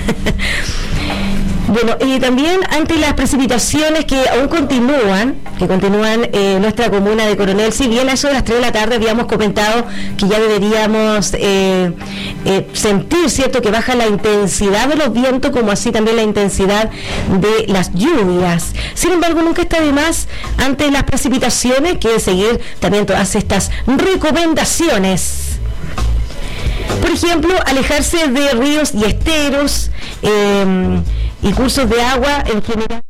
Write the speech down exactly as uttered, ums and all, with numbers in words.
Bueno, y también ante las precipitaciones que aún continúan, que continúan en eh, nuestra comuna de Coronel, si bien a eso de las tres de la tarde habíamos comentado que ya deberíamos eh, eh, sentir, ¿cierto?, que baja la intensidad de los vientos, como así también la intensidad de las lluvias. Sin embargo, nunca está de más, ante las precipitaciones, que seguir también todas estas recomendaciones. Por ejemplo, alejarse de ríos y esteros, eh, y cursos de agua en general.